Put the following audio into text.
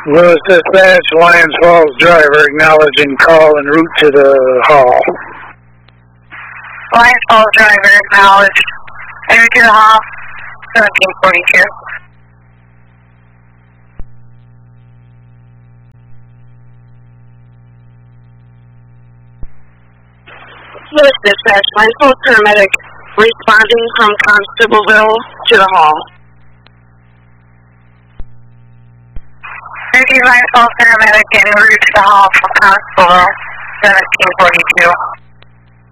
Lewis Dispatch, Lions Falls driver acknowledging call en route to the hall. Lions Falls driver acknowledged. En route to the hall, 1742. Lewis Dispatch, Lions Falls paramedic responding from Constableville to the hall. Lions Falls paramedic en route to the hall from Constableville, 1742.